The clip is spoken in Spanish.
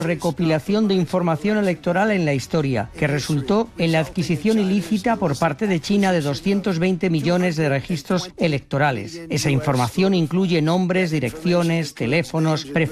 recopilación de información electoral en la historia, que resultó en la adquisición ilícita por parte de China de 220 millones de registros electorales. Esa información incluye nombres, direcciones, teléfonos,